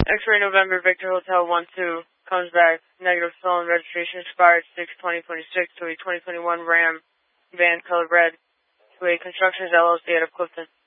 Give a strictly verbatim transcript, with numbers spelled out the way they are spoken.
X-ray November Victor Hotel one two comes back. Negative stolen registration expired six twenty twenty-six to a twenty twenty-one Ram van color red to a Constructions L L C out of Clifton.